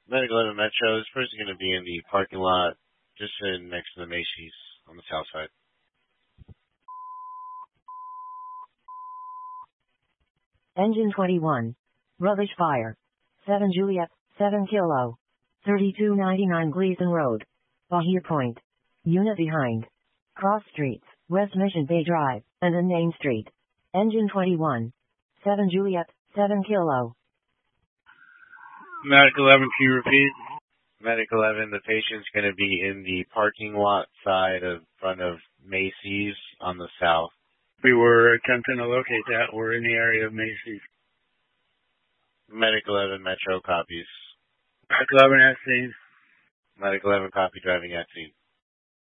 Medic 11 Metro, this person's going to be in the parking lot just in next to the Macy's on the south side. Engine 21. Rubbish fire. 7 Juliet, 7 Kilo. 3299 Gleason Road. Bahia Point. Unit behind. Cross Streets, West Mission Bay Drive, and then Main Street. Engine 21. 7 Juliet, 7 Kilo. Medic 11, can you repeat? Medic 11, the patient's going to be in the parking lot side of front of Macy's on the south. We were attempting to locate that. We're in the area of Macy's. Medic 11 Metro copies. Medic 11 at scene. Medic 11 copy, driving at scene.